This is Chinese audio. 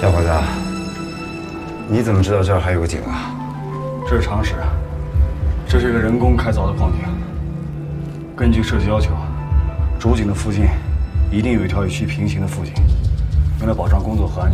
小伙子，你怎么知道这儿还有个井啊？ 这是常识，这是一个人工开凿的矿井。根据设计要求，主井的附近一定有一条与其平行的副井，用来保障工作和安全。